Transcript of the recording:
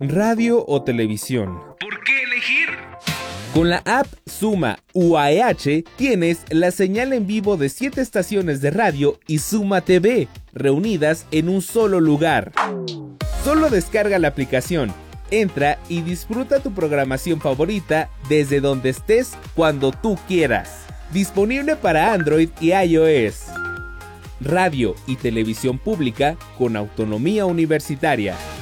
radio o televisión. ¿Por qué elegir? Con la app Suma UAEH tienes la señal en vivo de 7 estaciones de radio y Suma TV, reunidas en un solo lugar. Solo descarga la aplicación, entra y disfruta tu programación favorita desde donde estés cuando tú quieras. Disponible para Android y iOS. Radio y televisión pública con autonomía universitaria.